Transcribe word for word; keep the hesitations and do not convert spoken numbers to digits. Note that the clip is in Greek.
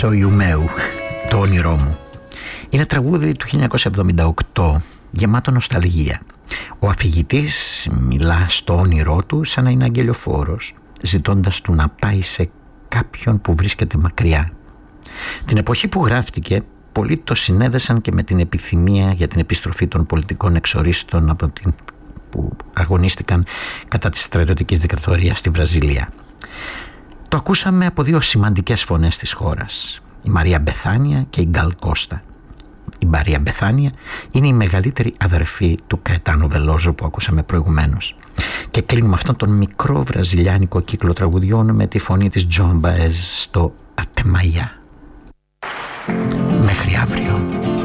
Sonho meu, το όνειρό μου. Είναι τραγούδι του χίλια εννιακόσια εβδομήντα οκτώ, γεμάτο νοσταλγία. Ο αφηγητής μιλά στο όνειρό του σαν να είναι αγγελιοφόρος, ζητώντας του να πάει σε κάποιον που βρίσκεται μακριά. Την εποχή που γράφτηκε, πολλοί το συνέδεσαν και με την επιθυμία για την επιστροφή των πολιτικών εξορίστων από την... που αγωνίστηκαν κατά της στρατιωτικής δικτατορίας στη Βραζιλία. Το ακούσαμε από δύο σημαντικές φωνές της χώρας, η Μαρία Μπεθάνια και η Γκάλ Κώστα. Η Μαρία Μπεθάνια είναι η μεγαλύτερη αδερφή του Καετάνο Βελόζο που ακούσαμε προηγουμένως. Και κλείνουμε αυτόν τον μικρό βραζιλιάνικο κύκλο τραγουδιών με τη φωνή της Τζον Μπαέζ στο Ατεμαϊά. Μέχρι αύριο.